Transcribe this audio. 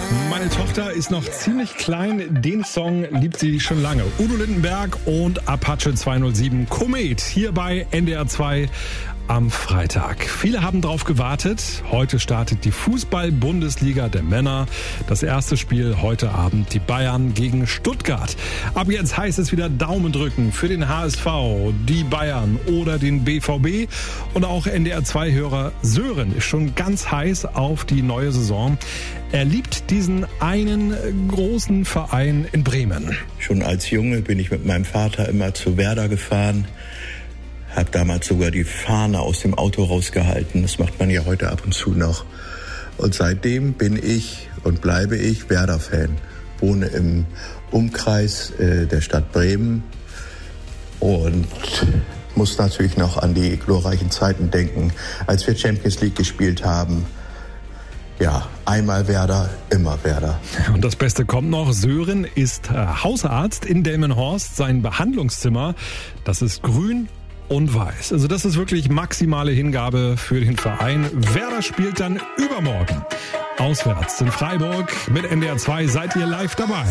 Meine Tochter ist noch ziemlich klein, den Song liebt sie schon lange. Udo Lindenberg und Apache 207 Komet hier bei NDR 2 am Freitag. Viele haben drauf gewartet. Heute startet die Fußball-Bundesliga der Männer. Das erste Spiel heute Abend, die Bayern gegen Stuttgart. Ab jetzt heißt es wieder Daumen drücken für den HSV, die Bayern oder den BVB. Und auch NDR 2-Hörer Sören ist schon ganz heiß auf die neue Saison. Er liebt diesen einen großen Verein in Bremen. Schon als Junge bin ich mit meinem Vater immer zu Werder gefahren. Hab damals sogar die Fahne aus dem Auto rausgehalten. Das macht man ja heute ab und zu noch. Und seitdem bin ich und bleibe ich Werder-Fan. Wohne im Umkreis der Stadt Bremen und muss natürlich noch an die glorreichen Zeiten denken, als wir Champions League gespielt haben. Ja, einmal Werder, immer Werder. Und das Beste kommt noch. Sören ist Hausarzt in Delmenhorst. Sein Behandlungszimmer, das ist grün und weiß. Also das ist wirklich maximale Hingabe für den Verein. Werder spielt dann übermorgen auswärts in Freiburg. Mit NDR 2 seid ihr live dabei.